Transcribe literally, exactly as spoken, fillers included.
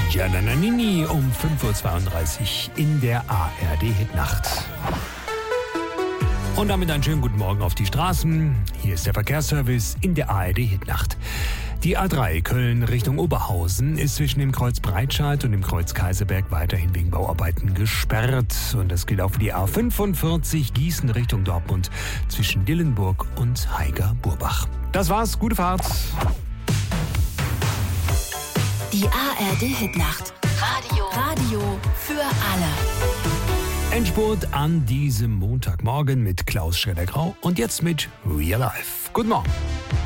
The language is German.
Giannanini um fünf Uhr zweiunddreißig in der A R D-Hitnacht. Und damit einen schönen guten Morgen auf die Straßen. Hier ist der Verkehrsservice in der A R D-Hitnacht. Die A drei Köln Richtung Oberhausen ist zwischen dem Kreuz Breitscheid und dem Kreuz Kaiserberg weiterhin wegen Bauarbeiten gesperrt. Und das gilt auch für die A fünfundvierzig Gießen Richtung Dortmund zwischen Dillenburg und Haiger-Burbach. Das war's, gute Fahrt. Die A R D-Hitnacht. Radio. Radio für alle. Endspurt an diesem Montagmorgen mit Klaus Schredder-Grau und jetzt mit Real Life. Guten Morgen.